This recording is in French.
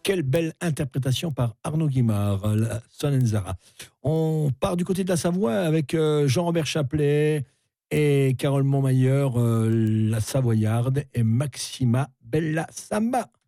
quelle belle interprétation par Arnaud Guimard, la Sonnenzara. On part du côté de la Savoie avec Jean-Robert Chaplet et Carole Montmayor, la Savoyarde, et Maxima Bella Samba.